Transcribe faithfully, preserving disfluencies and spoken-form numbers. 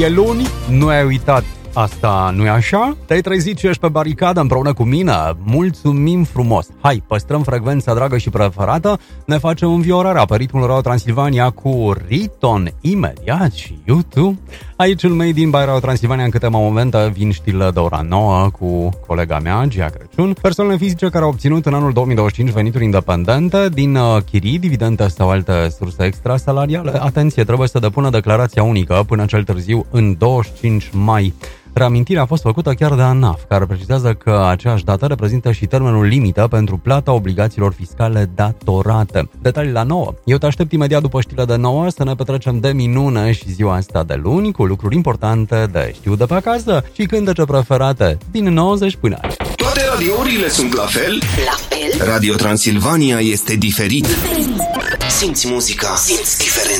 E luni, nu ai uitat. Asta nu e așa? Te-ai trezit și ești pe baricadă împreună cu mine? Mulțumim frumos! Hai, păstrăm frecvența dragă și preferată, ne facem înviorarea pe ritmul Radio Transilvania cu Riton imediat și YouTube. Aici în Made in by Radio Transilvania, în câteva momente vin știrile de ora nouă cu colega mea, Gia Crăciun. Persoanele fizice care au obținut în anul două mii douăzeci și cinci venituri independente din chirii, dividende sau alte surse extrasalariale, atenție, trebuie să depună declarația unică până cel târziu în douăzeci și cinci mai. Reamintirea a fost făcută chiar de ANAF, care precizează că aceeași dată reprezintă și termenul limită pentru plata obligațiilor fiscale datorate. Detalii la nouă. Eu te aștept imediat după știrile de nouă să ne petrecem de minune și ziua asta de luni cu lucruri importante de știut de pe acasă și cântece preferate din nouăzeci până azi. Toate radiourile sunt la fel? La fel? Radio Transilvania este diferit. Diferit. Simți muzica, simți diferența.